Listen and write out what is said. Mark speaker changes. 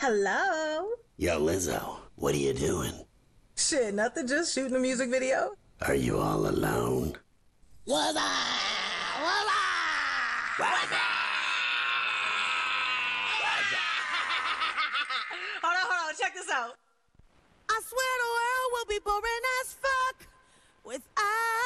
Speaker 1: Hello?
Speaker 2: Yo, Lizzo, what are you doing?
Speaker 1: Shit, nothing, just shooting a music video.
Speaker 2: Are you all alone?
Speaker 3: What's up? What's up? What's up?
Speaker 1: Hold on, check this out.
Speaker 3: I swear the world will be boring as fuck without